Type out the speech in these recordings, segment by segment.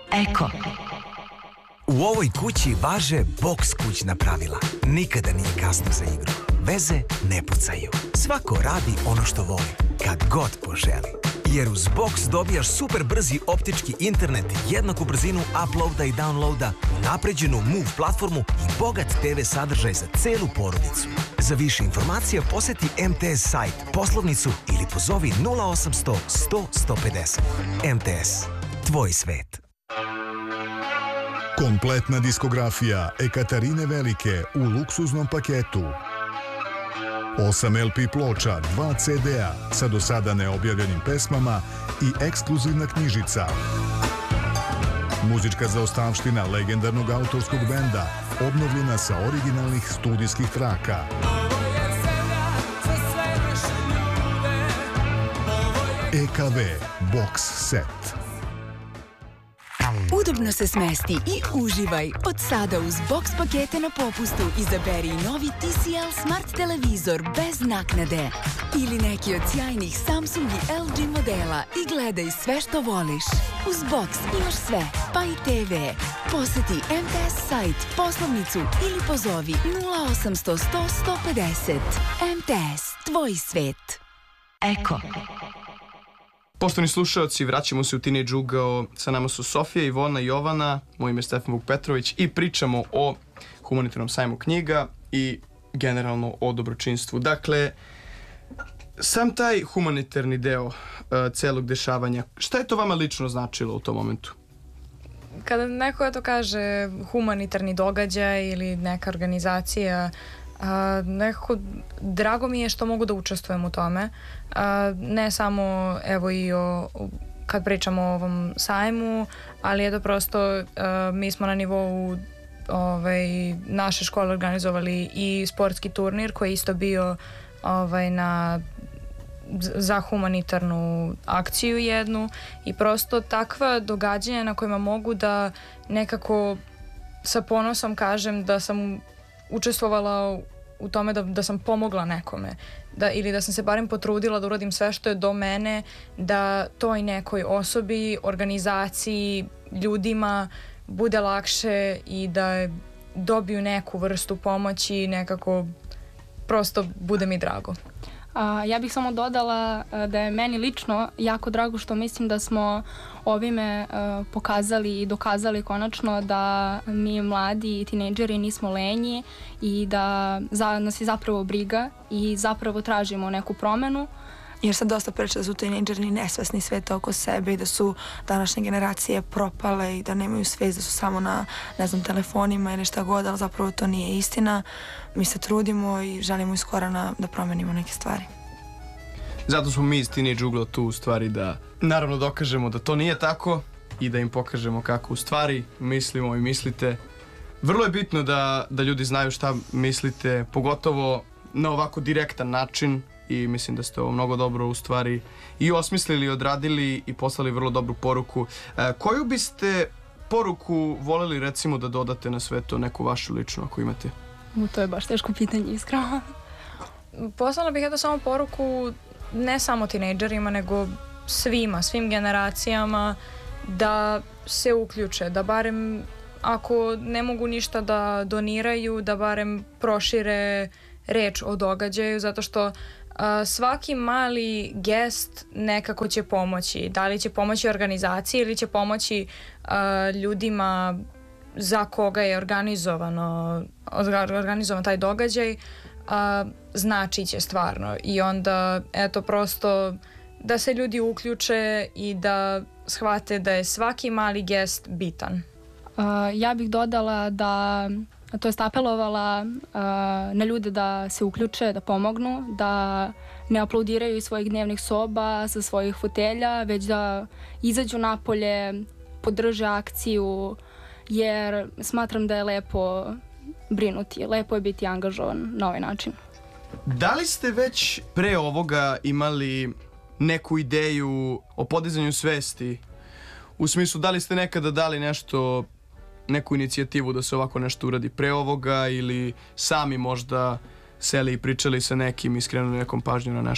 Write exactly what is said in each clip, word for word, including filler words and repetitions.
Eko. U ovoj kući važe boks kućna pravila. Nikada nije kasno za igru. Veze ne pucaju. Svako radi ono što voli, kad god poželi. Jer uz Box dobijaš super brzi optički internet, jednaku brzinu uploada i downloada, unapređenu Move platformu i bogat te ve sadržaj za celu porodicu. Za više informacija poseti em te es sajt, poslovnicu ili pozovi nula osamsto sto sto pedeset. em te es. Tvoj svet. Kompletna diskografija Ekaterine Velike u luksuznom paketu. osam el pe ploča, dva ce de-a sa do sada neobjavljenim pesmama i ekskluzivna knjižica. Muzička zaostavština legendarnog autorskog benda, obnovljena sa originalnih studijskih traka. e ka ve Box Set. Udobno se smesti i uživaj. Od sada uz Box pakete na popustu izaberi novi ti si el Smart televizor bez naknade. Ili neki od sjajnih Samsung i el ge modela i gledaj sve što voliš. Uz Box imaš sve, pa i te ve. Poseti em te es sajt, poslovnicu ili pozovi nula osamsto sto sto pedeset. em te es, tvoj svet. Eko. Poštovani slušaoci, vraćamo se u Teenage ugao. Sa nama su Sofija, Ivona, Jovana, moj ime je Stefan Vuk Petrović i pričamo o humanitarnom sajmu knjiga i generalno o dobročinstvu. Dakle, sam taj humanitarni deo uh, celog dešavanja, šta je to vama lično značilo u tom momentu? Kada neko to kaže humanitarni događaj ili neka organizacija, A, nekako drago mi je što mogu da učestvujem u tome, a, ne samo evo i o, kad pričamo o ovom sajmu, ali je to prosto a, mi smo na nivou ovaj, naše škole organizovali i sportski turnir koji je isto bio ovaj, na za humanitarnu akciju jednu i prosto takva događanja na kojima mogu da nekako sa ponosom kažem da sam učestvovala u tome da, da sam pomogla nekome da, ili da sam se barem potrudila da uradim sve što je do mene da toj nekoj osobi, organizaciji, ljudima bude lakše i da dobiju neku vrstu pomoći, nekako prosto bude mi drago. A, ja bih samo dodala a, da je meni lično jako drago što mislim da smo ovime a, pokazali i dokazali konačno da mi mladi tinejdžeri nismo lenji i da za, nas je zapravo briga i zapravo tražimo neku promenu. Jer sad dosta priča da su tinejdžeri nesvesni sveta oko sebe i da su današnje generacije propale i da nemaju svest, da su samo na, ne znam, telefonima ili šta god, ali zapravo to nije istina. Mi se trudimo i želimo iskora na, da promenimo neke stvari. Zato smo mi iz Teenage ugla tu u stvari da naravno dokažemo da to nije tako i da im pokažemo kako u stvari mislimo i mislite. Vrlo je bitno da, da ljudi znaju šta mislite, pogotovo na ovako direktan način. I mislim da ste ovo mnogo dobro u stvari i osmislili, odradili i poslali vrlo dobru poruku. E, koju biste poruku voljeli recimo da dodate na sve to, neku vašu ličnu ako imate? U, to je baš teško pitanje, iskreno. Poslala bih jedno samo poruku ne samo tinejdžerima nego svima, svim generacijama da se uključe, da barem ako ne mogu ništa da doniraju, da barem prošire reč o događaju, zato što Uh, svaki mali gest nekako će pomoći. Da li će pomoći organizaciji ili će pomoći uh, ljudima za koga je organizovano, organizovan taj događaj, uh, znači će stvarno. I onda, eto, prosto da se ljudi uključe i da shvate da je svaki mali gest bitan. Uh, ja bih dodala da to jest apelovala uh, na ljude da se uključe, da pomognu, da ne aplaudiraju iz svojih dnevnih soba, sa svojih fotelja, već da izađu napolje, podrže akciju, jer smatram da je lepo brinuti, lepo je biti angažovan na ovaj način. Da li ste već pre ovoga imali neku ideju o podizanju svesti? U smislu, da li ste nekada dali nešto, neku inicijativu da se ovako nešto uradi pre ovoga ili sami možda seli i pričali sa nekim i skrenuli nekom pažnju na nešto?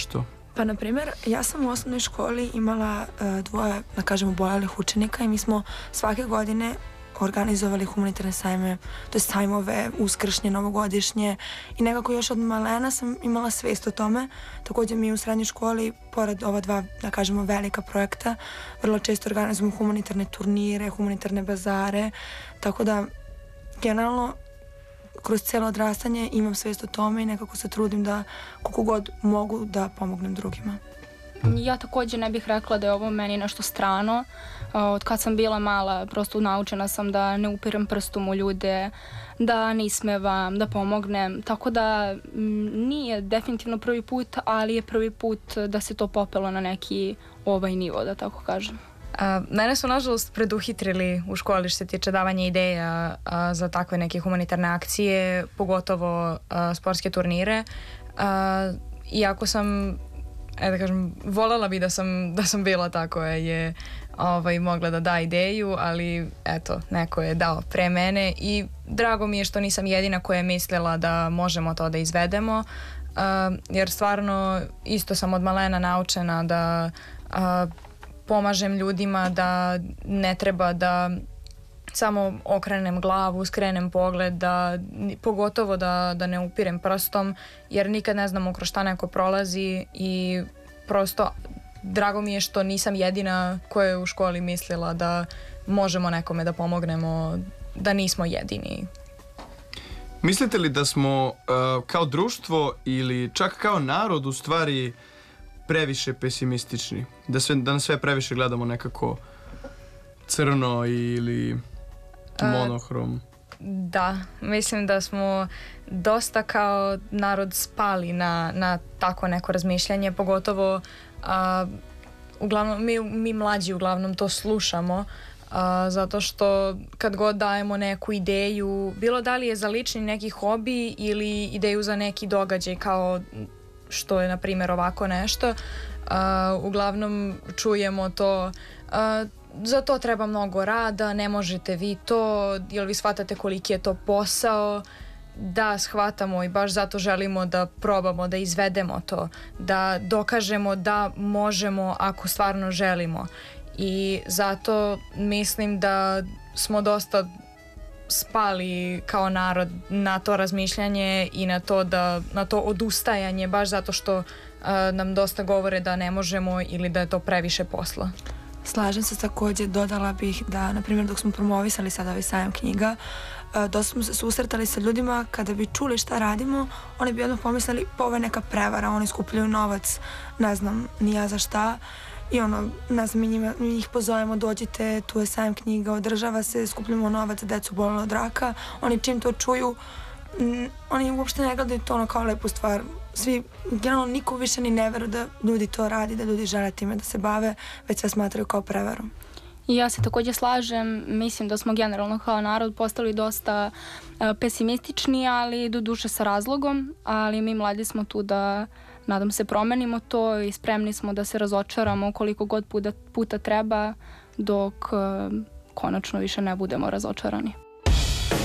Pa, na primjer, ja sam u osnovnoj školi imala uh, dvoje, da kažemo, obolelih učenika i mi smo svake godine organizovali humanitarne sajme, to je sajmove, uskršnje, novogodišnje i nekako još od malena sam imala svest o tome. Također mi u srednjoj školi, pored ova dva, da kažemo, velika projekta, vrlo često organizujemo humanitarne turnire, humanitarne bazare, tako da generalno kroz cijelo odrastanje imam svest o tome i nekako se trudim da koliko god mogu da pomognem drugima. Ja također ne bih rekla da je ovo meni nešto strano. Od kad sam bila mala, prosto naučena sam da ne upirem prstom u ljude, da ne ismevam, da pomognem. Tako da nije definitivno prvi put, ali je prvi put da se to popelo na neki ovaj nivo, da tako kažem. A, mene su nažalost preduhitrili u školi što se tiče davanja ideja a, za takve neke humanitarne akcije, pogotovo a, sportske turnire. A, iako sam, e da kažem, voljela bi da sam, da sam bila ta koja je ovaj, mogla da da ideju, ali eto, neko je dao pre mene i drago mi je što nisam jedina koja je mislila da možemo to da izvedemo, a, jer stvarno isto sam od malena naučena da a, pomažem ljudima, da ne treba da samo okrenem glavu, skrenem pogled, da, pogotovo da, da ne upirem prstom, jer nikad ne znamo kroz šta neko prolazi i prosto drago mi je što nisam jedina koja je u školi mislila da možemo nekome da pomognemo, da nismo jedini. Mislite li da smo uh, kao društvo ili čak kao narod u stvari previše pesimistični? Da, sve, da na sve previše gledamo nekako crno ili monohrom? Uh, da, mislim da smo dosta kao narod spali na, na tako neko razmišljanje, pogotovo uh, uglavnom, mi, mi mlađi uglavnom to slušamo, uh, zato što kad god dajemo neku ideju, bilo da li je za lični neki hobi ili ideju za neki događaj kao što je na primjer ovako nešto, uh, uglavnom čujemo to, uh, za to treba mnogo rada, ne možete vi to, jel vi shvatate koliki je to posao. Da, shvatamo i baš zato želimo da probamo, da izvedemo to, da dokažemo da možemo ako stvarno želimo, i zato mislim da smo dosta spali kao narod na to razmišljanje i na to, da, na to odustajanje, baš zato što uh, nam dosta govore da ne možemo ili da je to previše posla. Slažem se, također dodala bih da, na primjer, dok smo promovisali sada ovaj sajam knjiga, uh, dosta smo se susretali sa ljudima, kada bi čuli šta radimo, oni bi odmah pomislili, pa ovo je neka prevara, oni skupljaju novac, ne znam, ni ja za šta. I ono, ne znam, mi, njima, mi njih pozovemo, dođite, tu je sajam knjiga, održava se, skupljamo novac za decu obolelu od raka. Oni čim to čuju, m, oni uopšte ne gledaju to ono kao lepu stvar. Svi, generalno, niko više ni ne veru da ljudi to radi, da ljudi žele time da se bave, već sve smatraju kao prevarom. I ja se također slažem, mislim da smo generalno kao narod postali dosta uh, pesimistični, ali do duše sa razlogom, ali mi mladi smo tu da, nadam se, promenimo to i spremni smo da se razočaramo koliko god puta, puta treba dok uh, konačno više ne budemo razočarani.